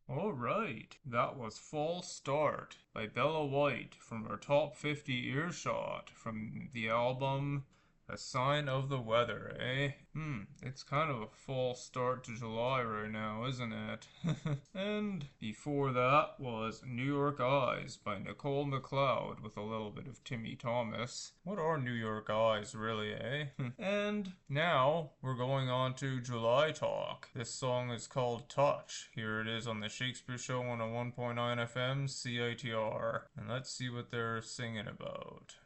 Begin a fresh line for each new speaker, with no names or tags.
Alright, that was False Start by Bella White from her Top 50 Earshot from the album A Sign of the Weather, eh? It's kind of a false start to July right now, isn't it? And before that was New York Eyes by Nicole McLeod with a little bit of Timmy Thomas. What are New York Eyes really, eh? And now we're going on to July Talk. This song is called Touch. Here it is on the Shakespeare Show on a 1.9 FM CITR. And let's see what they're singing about.